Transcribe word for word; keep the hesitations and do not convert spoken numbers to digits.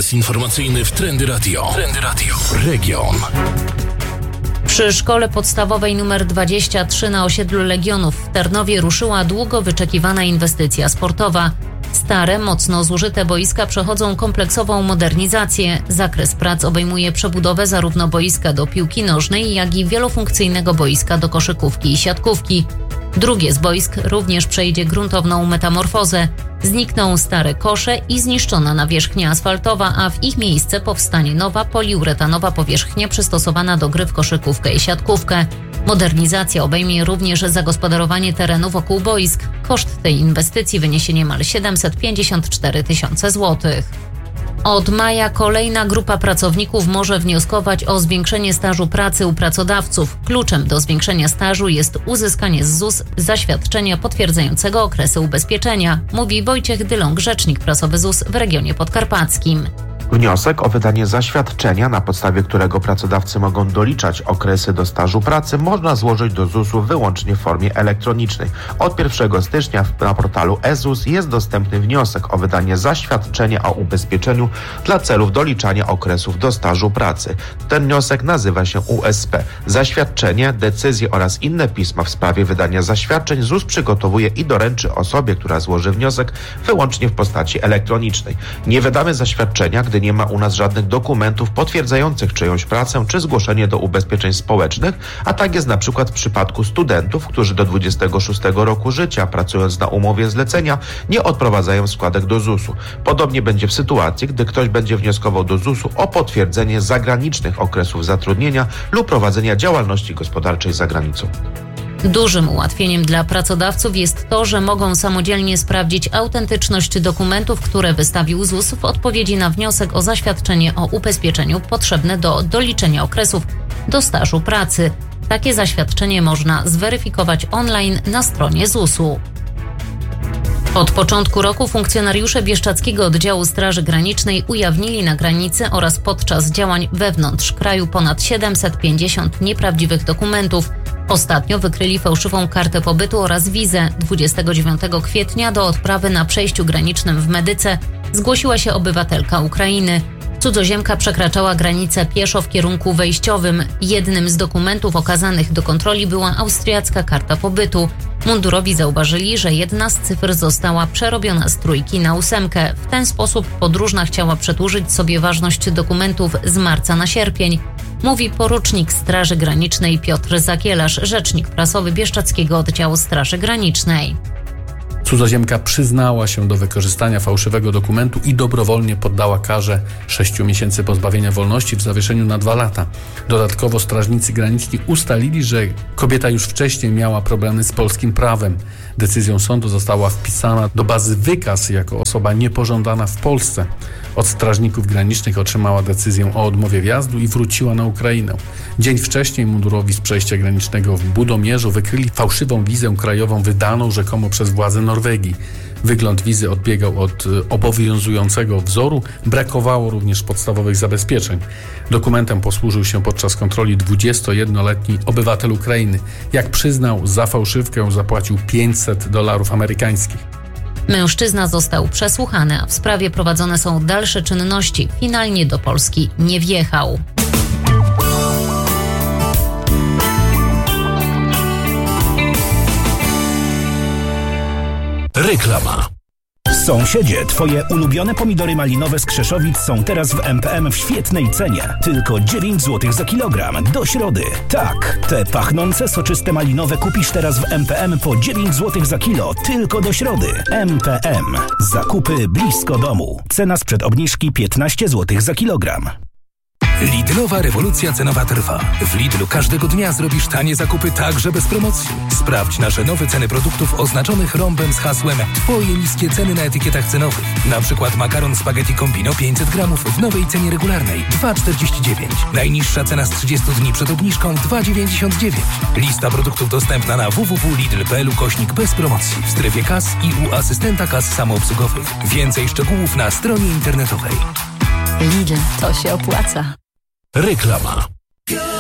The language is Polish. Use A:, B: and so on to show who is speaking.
A: Adres informacyjny w Trendy Radio. Trendy Radio. Region.
B: Przy szkole podstawowej nr dwadzieścia trzy na osiedlu Legionów w Tarnowie ruszyła długo wyczekiwana inwestycja sportowa. Stare, mocno zużyte boiska przechodzą kompleksową modernizację. Zakres prac obejmuje przebudowę zarówno boiska do piłki nożnej, jak i wielofunkcyjnego boiska do koszykówki i siatkówki. Drugie z boisk również przejdzie gruntowną metamorfozę. Znikną stare kosze i zniszczona nawierzchnia asfaltowa, a w ich miejsce powstanie nowa poliuretanowa powierzchnia przystosowana do gry w koszykówkę i siatkówkę. Modernizacja obejmie również zagospodarowanie terenu wokół boisk. Koszt tej inwestycji wyniesie niemal siedemset pięćdziesiąt cztery tysiące złotych. Od maja kolejna grupa pracowników może wnioskować o zwiększenie stażu pracy u pracodawców. Kluczem do zwiększenia stażu jest uzyskanie z Z U S zaświadczenia potwierdzającego okresy ubezpieczenia, mówi Wojciech Dylong, rzecznik prasowy Z U S w regionie podkarpackim.
C: Wniosek o wydanie zaświadczenia, na podstawie którego pracodawcy mogą doliczać okresy do stażu pracy, można złożyć do Z U S-u wyłącznie w formie elektronicznej. Od pierwszego stycznia na portalu e-ZUS jest dostępny wniosek o wydanie zaświadczenia o ubezpieczeniu dla celów doliczania okresów do stażu pracy. Ten wniosek nazywa się U S P. Zaświadczenie, decyzje oraz inne pisma w sprawie wydania zaświadczeń Z U S przygotowuje i doręczy osobie, która złoży wniosek, wyłącznie w postaci elektronicznej. Nie wydamy zaświadczenia, gdy nie ma u nas żadnych dokumentów potwierdzających czyjąś pracę czy zgłoszenie do ubezpieczeń społecznych, a tak jest na przykład w przypadku studentów, którzy do dwudziestego szóstego roku życia, pracując na umowie zlecenia, nie odprowadzają składek do Z U S-u. Podobnie będzie w sytuacji, gdy ktoś będzie wnioskował do Z U S-u o potwierdzenie zagranicznych okresów zatrudnienia lub prowadzenia działalności gospodarczej za granicą.
B: Dużym ułatwieniem dla pracodawców jest to, że mogą samodzielnie sprawdzić autentyczność dokumentów, które wystawił Z U S w odpowiedzi na wniosek o zaświadczenie o ubezpieczeniu potrzebne do doliczenia okresów do stażu pracy. Takie zaświadczenie można zweryfikować online na stronie Z U S-u. Od początku roku funkcjonariusze Bieszczadzkiego Oddziału Straży Granicznej ujawnili na granicy oraz podczas działań wewnątrz kraju ponad siedemset pięćdziesiąt nieprawdziwych dokumentów. Ostatnio wykryli fałszywą kartę pobytu oraz wizę. dwudziestego dziewiątego kwietnia do odprawy na przejściu granicznym w Medyce zgłosiła się obywatelka Ukrainy. Cudzoziemka przekraczała granicę pieszo w kierunku wejściowym. Jednym z dokumentów okazanych do kontroli była austriacka karta pobytu. Mundurowi zauważyli, że jedna z cyfr została przerobiona z trójki na ósemkę. W ten sposób podróżna chciała przedłużyć sobie ważność dokumentów z marca na sierpień, mówi porucznik Straży Granicznej Piotr Zakielarz, rzecznik prasowy Bieszczadzkiego Oddziału Straży Granicznej.
D: Cudzoziemka przyznała się do wykorzystania fałszywego dokumentu i dobrowolnie poddała karze sześciu miesięcy pozbawienia wolności w zawieszeniu na dwa lata. Dodatkowo strażnicy graniczni ustalili, że kobieta już wcześniej miała problemy z polskim prawem. Decyzją sądu została wpisana do bazy wykaz jako osoba niepożądana w Polsce. Od strażników granicznych otrzymała decyzję o odmowie wjazdu i wróciła na Ukrainę. Dzień wcześniej mundurowi z przejścia granicznego w Budomierzu wykryli fałszywą wizę krajową wydaną rzekomo przez władze Norwegii. Wygląd wizy odbiegał od obowiązującego wzoru, brakowało również podstawowych zabezpieczeń. Dokumentem posłużył się podczas kontroli dwudziestojednoletni obywatel Ukrainy. Jak przyznał, za fałszywkę zapłacił pięćset dolarów amerykańskich.
B: Mężczyzna został przesłuchany, a w sprawie prowadzone są dalsze czynności. Finalnie do Polski nie wjechał.
A: Reklama.
E: Sąsiedzie, twoje ulubione pomidory malinowe z Krzeszowic są teraz w M P M w świetnej cenie. Tylko dziewięć złotych za kilogram. Do środy. Tak, te pachnące, soczyste malinowe kupisz teraz w M P M po dziewięć złotych za kilo. Tylko do środy. M P M. Zakupy blisko domu. Cena sprzed obniżki piętnaście złotych za kilogram.
F: Lidlowa rewolucja cenowa trwa. W Lidlu każdego dnia zrobisz tanie zakupy także bez promocji. Sprawdź nasze nowe ceny produktów oznaczonych rąbem z hasłem Twoje niskie ceny na etykietach cenowych. Na przykład makaron spaghetti Combino pięćset gramów w nowej cenie regularnej dwa czterdzieści dziewięć. Najniższa cena z trzydziestu dni przed obniżką dwa dziewięćdziesiąt dziewięć. Lista produktów dostępna na w w w kropka lidl kropka p l ukośnik bez promocji w strefie kas i u asystenta kas samoobsługowych. Więcej szczegółów na stronie internetowej.
B: Lidl, to się opłaca.
A: Reklama.